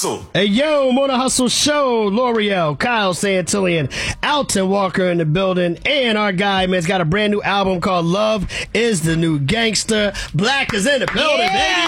Hustle. Hey, yo, Mona Hustle Show. L'Oreal, Kyle Santillian, Alton Walker in the building, and our guy, man's got a brand new album called Love is the New Gangster. Black is in the building, baby.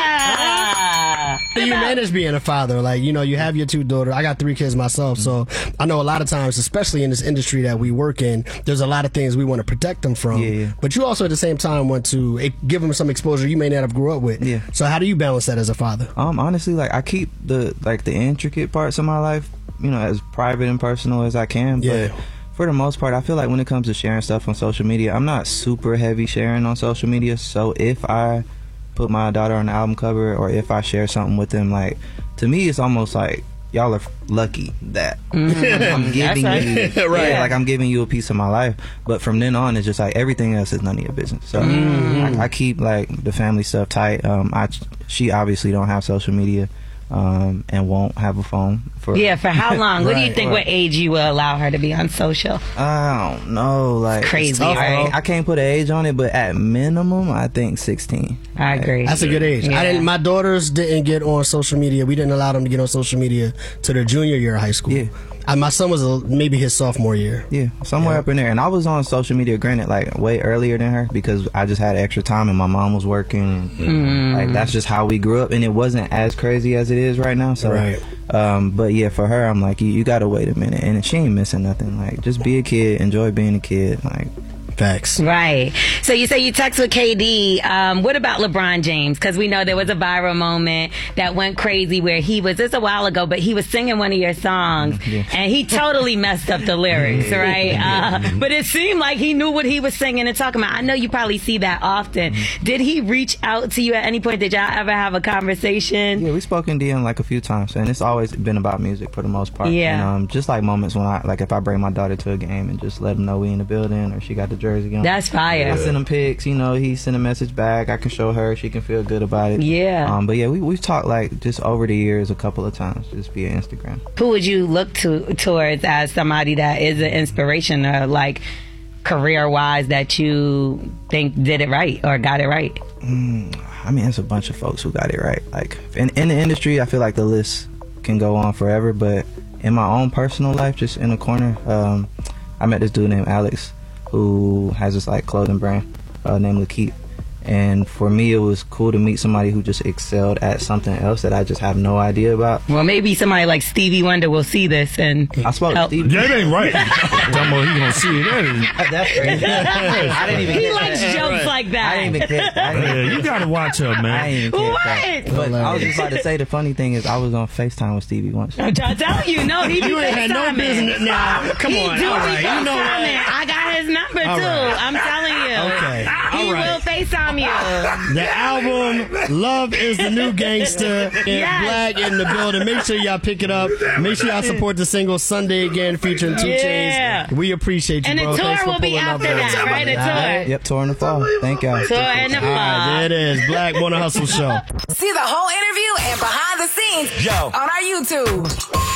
How do you manage being a father? Like, you know, you have your two daughters. I got 3 kids myself, so I know a lot of times, especially in this industry that we work in, there's a lot of things we want to protect them from. Yeah. But you also, at the same time, want to give them some exposure you may not have grew up with. Yeah. So how do you balance that as a father? Honestly, like, I keep the intricate parts of my life, you know, as private and personal as I can. Yeah. But for the most part, I feel like when it comes to sharing stuff on social media, I'm not super heavy sharing on social media. So if I put my daughter on the album cover, or if I share something with them, like, to me, it's almost like y'all are lucky that I'm giving you, right. like, I'm giving you a piece of my life. But from then on, it's just like everything else is none of your business. So I keep, like, the family stuff tight. She obviously don't have social media. And won't have a phone for how long? What do you think? What age you will allow her to be on social? I don't know. Like, it's crazy, right? I can't put an age on it, but at minimum, I think 16. I agree. That's a good age. Yeah. My daughters didn't get on social media. We didn't allow them to get on social media to their junior year of high school. Yeah. My son was maybe his sophomore year. Yeah, somewhere up in there. And I was on social media, granted, like, way earlier than her, because I just had extra time and my mom was working. Like, that's just how we grew up, and it wasn't as crazy as it is right now. So, right. But yeah, for her, I'm like, you gotta wait a minute, and she ain't missing nothing. Like, just be a kid, enjoy being a kid. Like, facts. Right. So you say you text with KD. What about LeBron James? Because we know there was a viral moment that went crazy where this a while ago, but he was singing one of your songs and he totally messed up the lyrics, right? But it seemed like he knew what he was singing and talking about. I know you probably see that often. Did he reach out to you at any point? Did y'all ever have a conversation? Yeah, we spoke in DM like a few times, and it's always been about music for the most part. Yeah. And, just like moments when if I bring my daughter to a game and just let them know we in the building, or she got the jersey on. That's fire. I send him pics, you know, he send a message back. I can show her, she can feel good about it. Yeah. But yeah, we've talked, like, just over the years a couple of times, just via Instagram. Who would you look towards as somebody that is an inspiration, or like career-wise, that you think did it right or got it right? I mean, there's a bunch of folks who got it right. Like, in the industry, I feel like the list can go on forever, but in my own personal life, just in the corner, I met this dude named Alex, who has this, like, clothing brand named Lakeith. And for me, it was cool to meet somebody who just excelled at something else that I just have no idea about. Well, maybe somebody like Stevie Wonder will see this and I spoke to Stevie. That ain't right. Talking about he gonna see it. That's crazy. I didn't even he get likes that. jokes like that. I didn't even get that. Yeah, you gotta watch her, man. I didn't even What? get that. But I was just about to say, the funny thing is, I was on FaceTime with Stevie once. I'm trying to tell you, no, he be You ain't had no FaceTiming. business. Nah, come He on. do All be right. You know FaceTiming. what? I got his number too. right. I'm telling you. Okay. He All right. will FaceTime you. The album Love is the New Gangster, and Yes. Black in the building. Make sure y'all pick it up. Make sure y'all support the single Sunday Again featuring 2 Yeah. Chainz. We appreciate you, And the bro. Thanks tour for will be pulling up, after bro. that, right? The tour. Yep, tour in the fall. Thank y'all. Tour in the All right, fall. there it is. Black Mona Hustle Show. See the whole interview and behind the scenes Yo. on our YouTube.